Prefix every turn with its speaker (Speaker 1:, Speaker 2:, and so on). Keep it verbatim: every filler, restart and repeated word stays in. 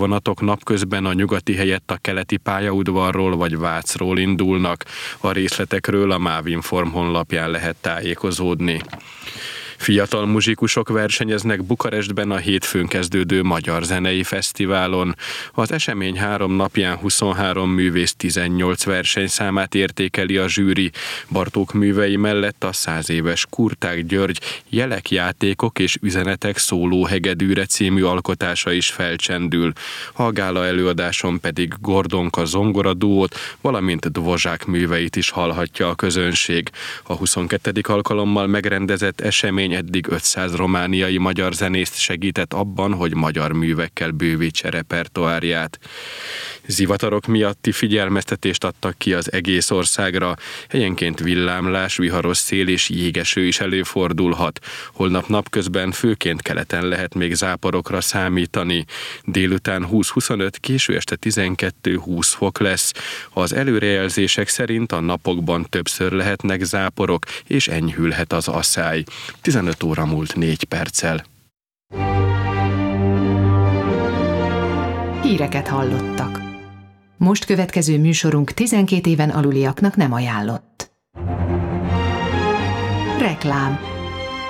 Speaker 1: vonatok napközben a nyugati helyett a keleti pályaudvarról vagy Vácról indulnak. A részletekről a Mávinform honlapján lehet tájékozódni. Fiatal muzsikusok versenyeznek Bukarestben a hétfőn kezdődő Magyar Zenei Fesztiválon. Az esemény három napján huszonhárom művész tizennyolc versenyszámát értékeli a zsűri. Bartók művei mellett a száz éves Kurták György Jelek, játékok és üzenetek szóló hegedűre című alkotása is felcsendül. A gála előadáson pedig Gordonka zongora duót, valamint Dvořák műveit is hallhatja a közönség. A huszonkettedik alkalommal megrendezett esemény eddig ötszáz romániai magyar zenészt segített abban, hogy magyar művekkel bővítse repertoárját. Zivatarok miatti figyelmeztetést adtak ki az egész országra. Helyenként villámlás, viharos szél és jégeső is előfordulhat. Holnap napközben főként keleten lehet még záporokra számítani. Délután húsz-huszonöt, késő este tizenkettő-húsz fok lesz. Az előrejelzések szerint a napokban többször lehetnek záporok, és enyhülhet az asszály. tizenöt óra múlt négy perccel.
Speaker 2: Híreket hallottak. Most következő műsorunk tizenkét éven aluliaknak nem ajánlott. Reklám.